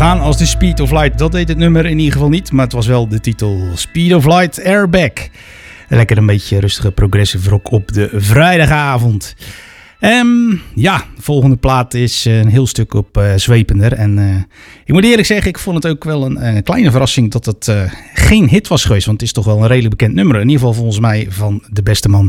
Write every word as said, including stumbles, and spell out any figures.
gaan als de Speed of Light. Dat deed het nummer in ieder geval niet, maar het was wel de titel Speed of Light Airbag. Lekker een beetje rustige progressive rock op de vrijdagavond. Um, ja, de volgende plaat is een heel stuk op uh, zwepender. En uh, ik moet eerlijk zeggen, ik vond het ook wel een, een kleine verrassing dat het uh, geen hit was geweest. Want het is toch wel een redelijk bekend nummer. In ieder geval volgens mij van de beste man